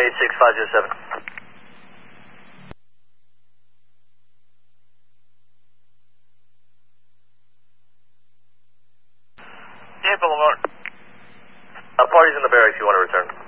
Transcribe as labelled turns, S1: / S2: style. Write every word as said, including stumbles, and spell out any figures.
S1: eight six five zero seven.
S2: Yeah, Boulevard.
S1: Uh, party's in the barracks, you want to return.